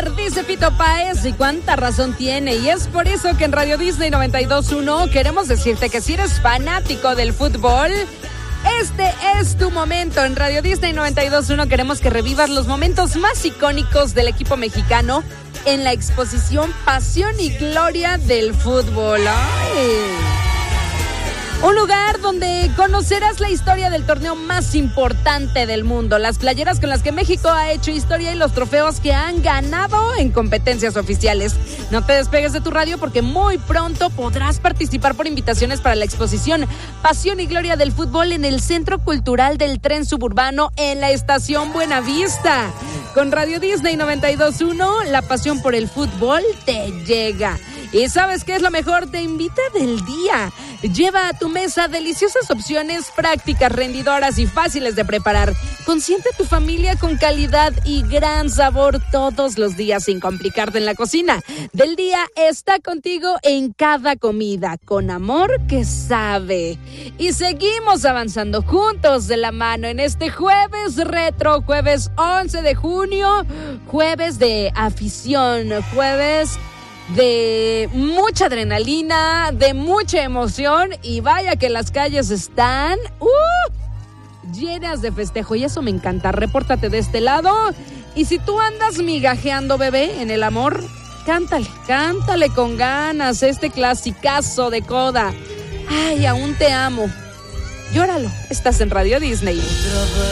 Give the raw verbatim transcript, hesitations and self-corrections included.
ganar, dice Fito Páez, y cuánta razón tiene. Y es por eso que en Radio Disney noventa y dos punto uno queremos decirte que si eres fanático del fútbol, este es tu momento. En Radio Disney noventa y dos punto uno queremos que revivas los momentos más icónicos del equipo mexicano en la exposición Pasión y Gloria del Fútbol. ¡Ay! Un lugar donde conocerás la historia del torneo más importante del mundo, las playeras con las que México ha hecho historia y los trofeos que han ganado en competencias oficiales. No te despegues de tu radio porque muy pronto podrás participar por invitaciones para la exposición Pasión y Gloria del Fútbol en el Centro Cultural del Tren Suburbano en la Estación Buenavista. Con Radio Disney noventa y dos punto uno, la pasión por el fútbol te llega. ¿Y sabes qué es lo mejor? Te invita del día. Lleva a tu mesa deliciosas opciones prácticas, rendidoras y fáciles de preparar. Consiente a tu familia con calidad y gran sabor todos los días sin complicarte en la cocina. Del día está contigo en cada comida, con amor que sabe. Y seguimos avanzando juntos de la mano en este jueves retro, jueves once de junio, jueves de afición, jueves de mucha adrenalina, de mucha emoción, y vaya que las calles están uh, llenas de festejo y eso me encanta. Repórtate de este lado y si tú andas migajeando, bebé, en el amor, cántale, cántale con ganas este clasicazo de Coda. Ay, aún te amo. Llóralo, estás en Radio Disney.